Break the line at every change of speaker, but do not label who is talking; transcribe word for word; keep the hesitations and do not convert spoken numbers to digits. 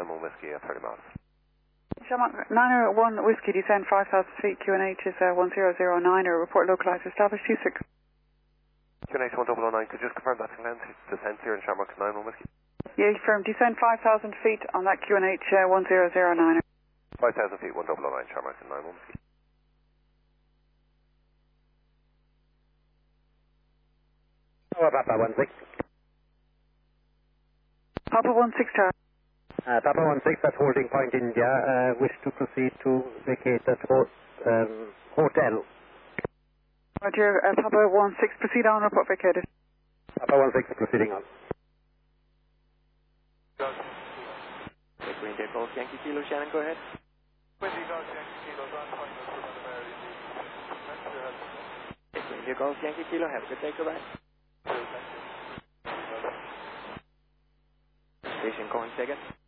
nine one Whiskey at thirty miles.
Shamrock nine one Whiskey, descend five thousand feet, Q N H is uh, one zero zero nine, or report localized, established two six.
Q N H one zero zero nine, could you just confirm that descent here in Shamrock nine one Whiskey?
Yeah, firm, descend five thousand feet on that Q N H uh, one zero zero nine.
five thousand feet, one zero zero nine, Shamrock nine one Whiskey.
Oh, Papa one six.
Papa one six tower.
Uh, Papa one six at holding point India, uh, wish to proceed to vacate that ho um, hotel.
Roger, uh, Papa one six, proceed on, report vacated.
Papa one six proceeding on.
Green Day Golf Yankee Kilo, Shannon, go ahead.
Green Day Golf Yankee Kilo, ground final to the Mary.
Green Day Golf Yankee Kilo, have a good day, goodbye. Station calling ticket.